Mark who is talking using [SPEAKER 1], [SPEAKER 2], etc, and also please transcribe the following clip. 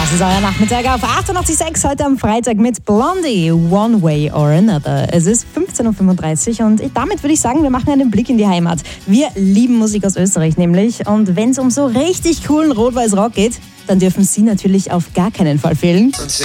[SPEAKER 1] Das ist euer Nachmittag auf 88.6 heute am Freitag mit Blondie, One Way or Another. Es ist 15.35 Uhr und damit würde ich sagen, wir machen einen Blick in die Heimat. Wir lieben Musik aus Österreich nämlich und wenn es um so richtig coolen Rot-Weiß-Rock geht, dann dürfen Sie natürlich auf gar keinen Fall fehlen.
[SPEAKER 2] Und sie